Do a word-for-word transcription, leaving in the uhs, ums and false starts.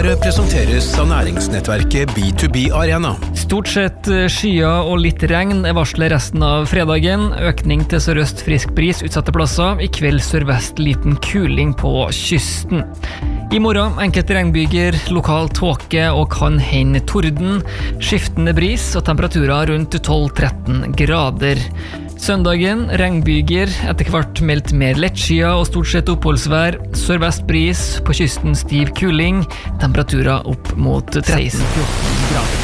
Nyhetsbrevet presenteres av næringsnettverket B to B Arena. Stort sett skyer og litt regn er varslet resten av fredagen. Økning til sørøst frisk bris utsatte plasser. I kveld sørvest liten kuling på kysten. I morgen enkelte regnbyger, lokal tåke og kan hende torden. Skiftende bris og temperaturer rundt tolv til tretten grader. Søndagen, regnbyger, etter hvert meldt mer lettskyet og stort sett oppholdsvær. Sørvest bris, på kysten stiv kuling. Temperaturer opp mot seksten til fjorten grader.